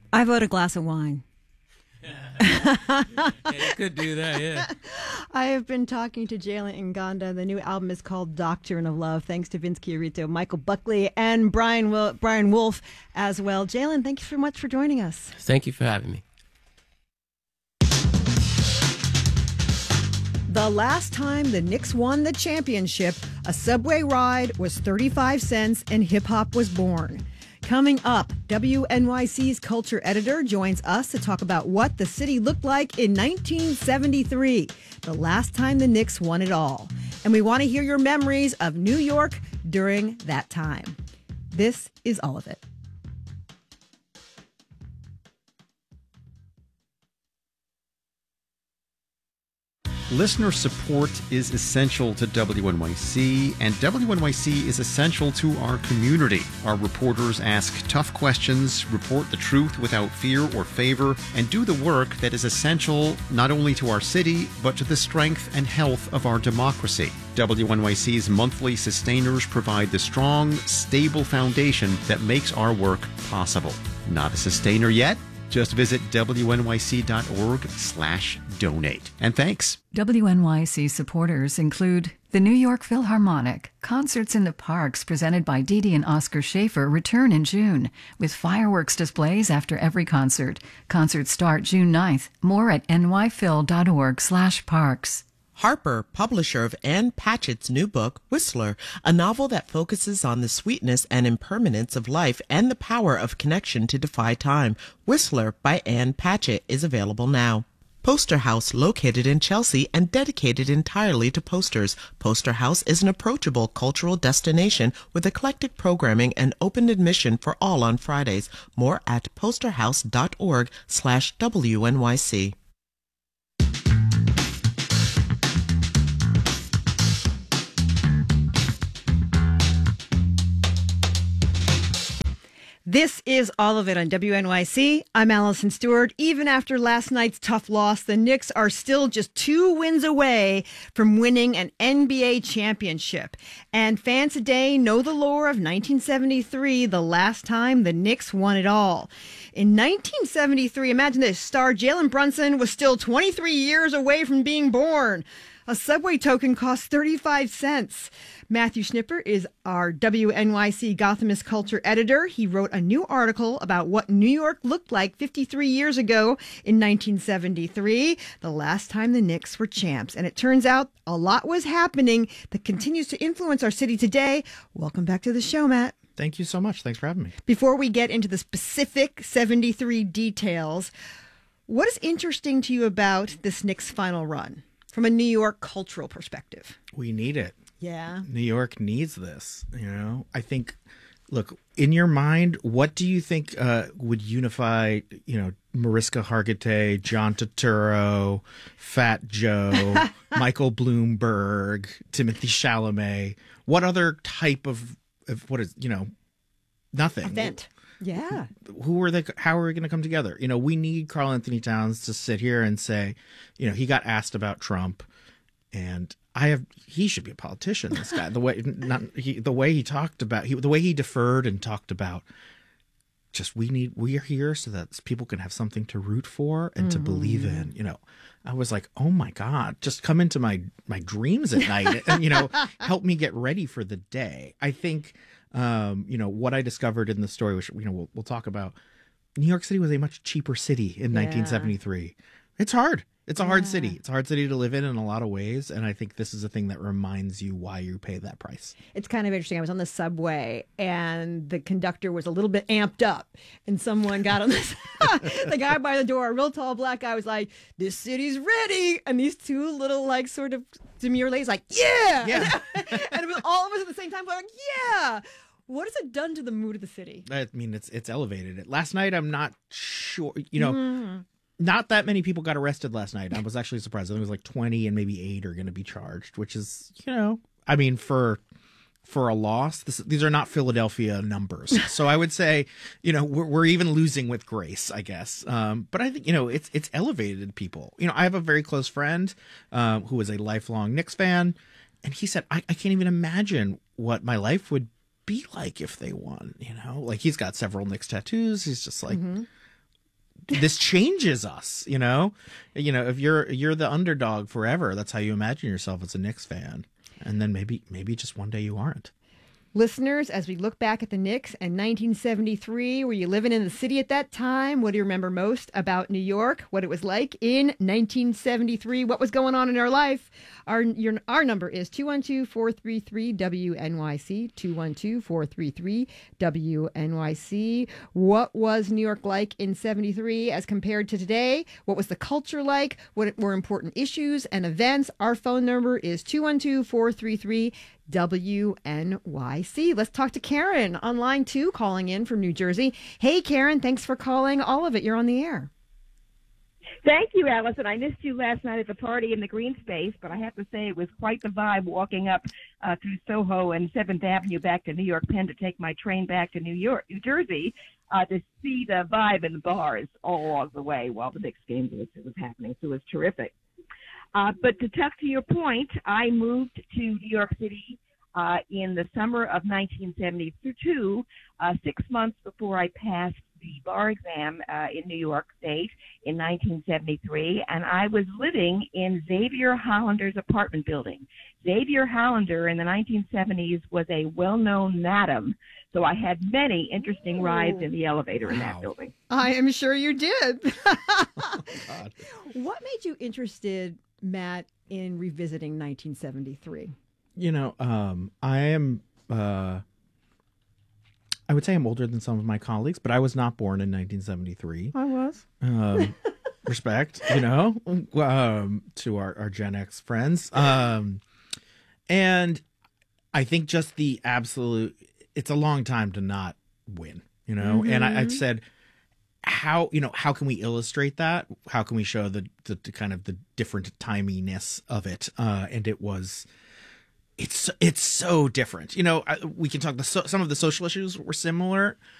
I vote a glass of wine. Yeah, you could do that, yeah. I have been talking to Jalen Nganda. The new album is called Doctrine of Love, thanks to Vince Chiarito, Michael Buckley, and Brian Wolf as well. Jalen, thank you so much for joining us. Thank you for having me. The last time the Knicks won the championship, a subway ride was 35 cents and hip-hop was born. Coming up, WNYC's culture editor joins us to talk about what the city looked like in 1973, the last time the Knicks won it all. And we want to hear your memories of New York during that time. This is all of it. Listener support is essential to WNYC, and WNYC is essential to our community. Our reporters ask tough questions, report the truth without fear or favor, and do the work that is essential not only to our city, but to the strength and health of our democracy. WNYC's monthly sustainers provide the strong, stable foundation that makes our work possible. Not a sustainer yet? Just visit WNYC.org/donate. And thanks. WNYC supporters include the New York Philharmonic. Concerts in the Parks presented by Dee Dee and Oscar Schaefer return in June with fireworks displays after every concert. Concerts start June 9th. More at nyphil.org/parks. Harper, publisher of Ann Patchett's new book, Whistler, a novel that focuses on the sweetness and impermanence of life and the power of connection to defy time. Whistler by Ann Patchett is available now. Poster House, located in Chelsea and dedicated entirely to posters. Poster House is an approachable cultural destination with eclectic programming and open admission for all on Fridays. More at posterhouse.org/WNYC. This is all of it on WNYC. I'm Allison Stewart. Even after last night's tough loss, the Knicks are still just 2 wins away from winning an NBA championship. And fans today know the lore of 1973, the last time the Knicks won it all. In 1973, imagine this, star Jalen Brunson was still 23 years away from being born. A subway token cost 35 cents. Matthew Schnipper is our WNYC Gothamist culture editor. He wrote a new article about what New York looked like 53 years ago in 1973, the last time the Knicks were champs. And it turns out a lot was happening that continues to influence our city today. Welcome back to the show, Matt. Thank you so much. Thanks for having me. Before we get into the specific 73 details, what is interesting to you about this Knicks final run from a New York cultural perspective? We need it. Yeah. New York needs this, I think, look, in your mind, what do you think would unify, Mariska Hargitay, John Turturro, Fat Joe, Michael Bloomberg, Timothy Chalamet? What other type of what is, nothing. Event. Yeah. How are we going to come together? We need Karl Anthony Towns to sit here and say, he got asked about Trump, and he should be a politician, this guy. The way he talked about, the way he deferred and talked about, just we are here so that people can have something to root for and to believe in. I was like, oh my God, just come into my dreams at night and help me get ready for the day. I think what I discovered in the story, which we'll talk about. New York City was a much cheaper city in 1973. It's hard. It's a hard city. It's a hard city to live in a lot of ways. And I think this is a thing that reminds you why you pay that price. It's kind of interesting. I was on the subway and the conductor was a little bit amped up. And someone got on this. The guy by the door, a real tall black guy, was like, "This city's ready." And these two little, sort of demure ladies, like, "Yeah." Yeah. And it was all of us at the same time going, "Yeah." What has it done to the mood of the city? I mean, it's elevated it. Last night, I'm not sure, not that many people got arrested last night. I was actually surprised. I think it was like 20 and maybe 8 are going to be charged, which is, I mean, for a loss, these are not Philadelphia numbers. So I would say, we're even losing with grace, I guess. But I think, it's elevated people. I have a very close friend who is a lifelong Knicks fan. And he said, I can't even imagine what my life would be like if they won, Like, he's got several Knicks tattoos. He's just like, this changes us, you know, if you're the underdog forever, that's how you imagine yourself as a Knicks fan. And then maybe just one day you aren't. Listeners, as we look back at the Knicks and 1973, were you living in the city at that time? What do you remember most about New York? What it was like in 1973? What was going on in our life? Our number is 212-433-WNYC, 212-433-WNYC. What was New York like in 73 as compared to today? What was the culture like? What were important issues and events? Our phone number is 212-433-WNYC. Let's talk to Karen on line 2, calling in from New Jersey. Hey, Karen, thanks for calling all of it. You're on the air. Thank you, Allison. I missed you last night at the party in the green space, but I have to say it was quite the vibe walking up through Soho and 7th Avenue back to New York Penn to take my train back to New Jersey to see the vibe in the bars all along the way while the Knicks game was happening. So it was terrific. But to talk to your point, I moved to New York City in the summer of 1972, 6 months before I passed the bar exam in New York State in 1973, and I was living in Xavier Hollander's apartment building. Xavier Hollander in the 1970s was a well-known madam, so I had many interesting rides in the elevator in that building. I am sure you did. Oh, God. What made you interested, Matt, in revisiting 1973? I would say I'm older than some of my colleagues, but I was not born in 1973. I was. Respect, to our Gen X friends. And I think just the absolute, it's a long time to not win, Mm-hmm. and I said, how can we illustrate that? How can we show the kind of the different timiness of it? And it's so different. We can talk some of the social issues were similar,